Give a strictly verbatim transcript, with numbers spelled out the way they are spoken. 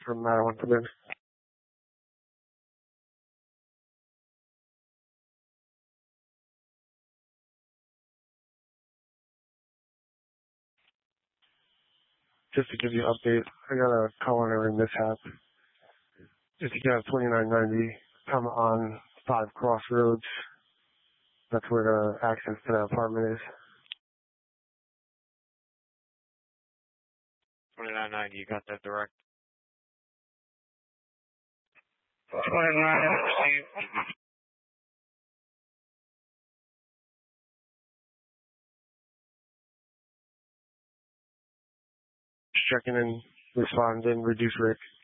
from Mattawan come in. Just to give you an update, I got a culinary mishap. If you got twenty-nine ninety, come on Five Crossroads. That's where the access to the apartment is. twenty-nine ninety, you got that direct? twenty-nine, received. Checking in, responding, reduce Rick.